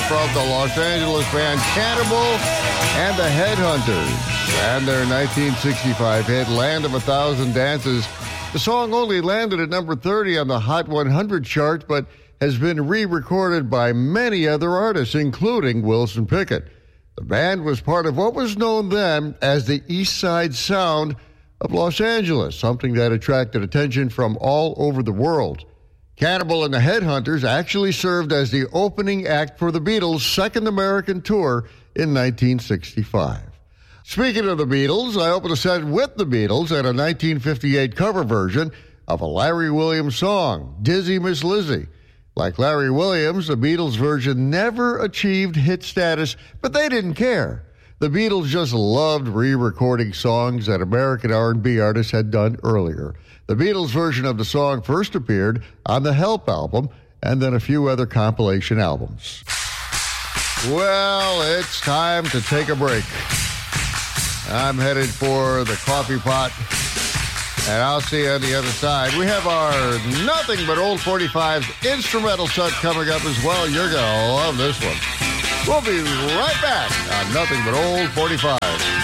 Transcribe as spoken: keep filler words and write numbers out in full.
from the Los Angeles band Cannibal and the Headhunters and their nineteen sixty-five hit Land of a Thousand Dances. The song only landed at number thirty on the Hot one hundred chart, but has been re-recorded by many other artists, including Wilson Pickett. The band was part of what was known then as the East Side Sound of Los Angeles, something that attracted attention from all over the world. Cannibal and the Headhunters actually served as the opening act for the Beatles' second American tour in nineteen sixty-five. Speaking of the Beatles, I opened a set with the Beatles and a nineteen fifty-eight cover version of a Larry Williams song, Dizzy Miss Lizzie. Like Larry Williams, the Beatles version never achieved hit status, but they didn't care. The Beatles just loved re-recording songs that American R and B artists had done earlier. The Beatles version of the song first appeared on the Help album and then a few other compilation albums. Well, it's time to take a break. I'm headed for the coffee pot, and I'll see you on the other side. We have our Nothing But Old forty-fives instrumental set coming up as well. You're going to love this one. We'll be right back on Nothing But Old forty-fives.